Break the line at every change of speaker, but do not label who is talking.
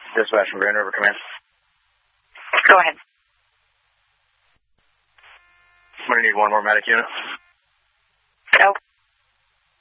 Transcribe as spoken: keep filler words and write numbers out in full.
Dispatch from Grand River Command.
Go ahead.
I'm going to need one more medic unit.